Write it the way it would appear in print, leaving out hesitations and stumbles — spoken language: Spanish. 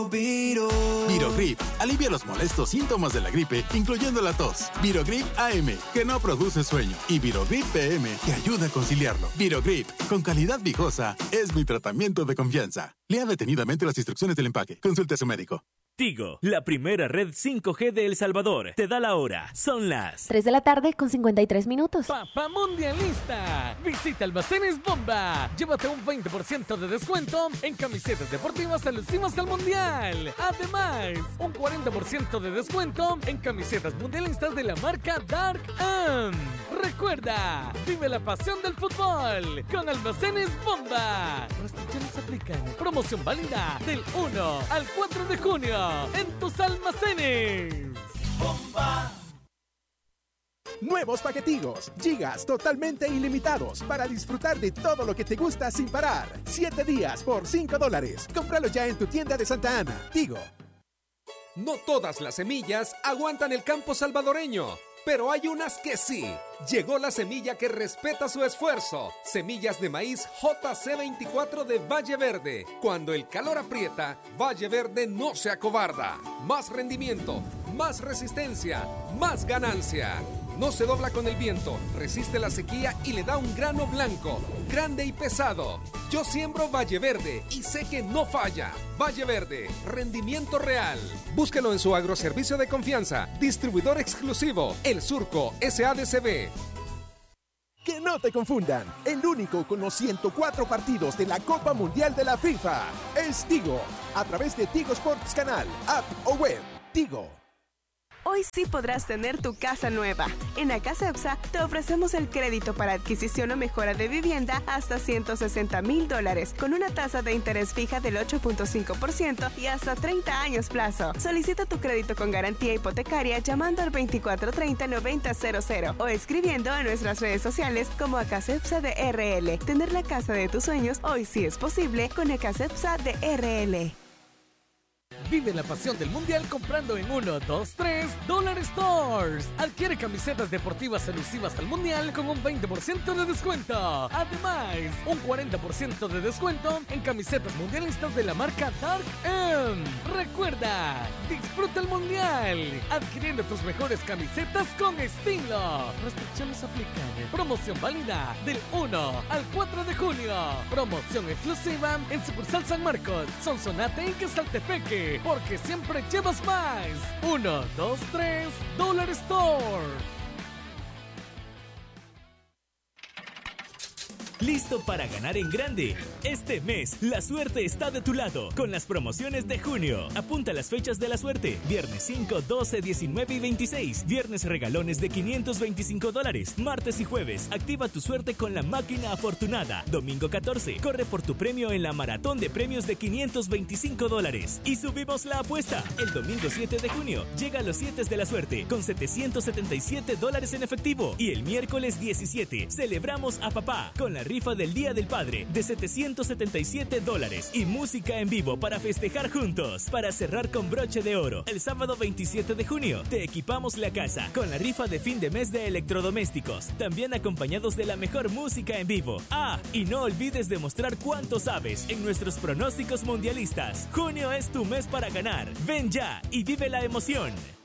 Virogrip alivia los molestos síntomas de la gripe, incluyendo la tos. Virogrip AM, que no produce sueño. Y Virogrip PM, que ayuda a conciliarlo. Virogrip, con calidad viejosa, es mi tratamiento de confianza. Lea detenidamente las instrucciones del empaque. Consulte a su médico. Tigo, la primera red 5G de El Salvador. Te da la hora. Son las 3 de la tarde con 53 minutos. Papá Mundialista. Visita Almacenes Bomba. Llévate un 20% de descuento en camisetas deportivas alusivas al Mundial. Además, un 40% de descuento en camisetas mundialistas de la marca Dark M. Recuerda, vive la pasión del fútbol con Almacenes Bomba. Restricciones aplican. Promoción válida del 1 al 4 de junio. En tus almacenes. Bomba. Nuevos paquetigos, gigas totalmente ilimitados para disfrutar de todo lo que te gusta sin parar. 7 días por $5. Cómpralo ya en tu tienda de Santa Ana. Tigo. No todas las semillas aguantan el campo salvadoreño, pero hay unas que sí. Llegó la semilla que respeta su esfuerzo. Semillas de maíz JC24 de Valle Verde. Cuando el calor aprieta, Valle Verde no se acobarda. Más rendimiento, más resistencia, más ganancia. No se dobla con el viento, resiste la sequía y le da un grano blanco, grande y pesado. Yo siembro Valle Verde y sé que no falla. Valle Verde, rendimiento real. Búsquelo en su agroservicio de confianza. Distribuidor exclusivo, El Surco SADCB. Que no te confundan, el único con los 104 partidos de la Copa Mundial de la FIFA es Tigo, a través de Tigo Sports Canal, app o web. Tigo. Hoy sí podrás tener tu casa nueva. En Acasepsa te ofrecemos el crédito para adquisición o mejora de vivienda hasta $160,000 con una tasa de interés fija del 8.5% y hasta 30 años plazo. Solicita tu crédito con garantía hipotecaria llamando al 2430-9000 o escribiendo a nuestras redes sociales como Acasepsa de RL. Tener la casa de tus sueños hoy sí es posible con Acasepsa de RL. Vive la pasión del Mundial comprando en 1, 2, 3 Dollar Stores. Adquiere camisetas deportivas alusivas al Mundial con un 20% de descuento. Además, un 40% de descuento en camisetas mundialistas de la marca Dark M. Recuerda, disfruta el Mundial adquiriendo tus mejores camisetas con estilo. Restricciones aplican. Promoción válida del 1 al 4 de junio. Promoción exclusiva en sucursal San Marcos, Sonsonate y Quesaltepeque. Porque siempre llevas más. 1, 2, 3 Dollar Store. ¿Listo para ganar en grande? Este mes, la suerte está de tu lado con las promociones de junio. Apunta las fechas de la suerte. Viernes 5, 12, 19 y 26. Viernes regalones de $525. Martes y jueves, activa tu suerte con la máquina afortunada. Domingo 14, corre por tu premio en la maratón de premios de $525. Y subimos la apuesta. El domingo 7 de junio, llega a los 7 de la suerte con $777 en efectivo. Y el miércoles 17, celebramos a papá con la rifa del Día del Padre de $777 y música en vivo para festejar juntos. Para cerrar con broche de oro, el sábado 27 de junio te equipamos la casa con la rifa de fin de mes de electrodomésticos, también acompañados de la mejor música en vivo. Ah, y no olvides demostrar cuánto sabes en nuestros pronósticos mundialistas. Junio es tu mes para ganar. Ven ya y vive la emoción.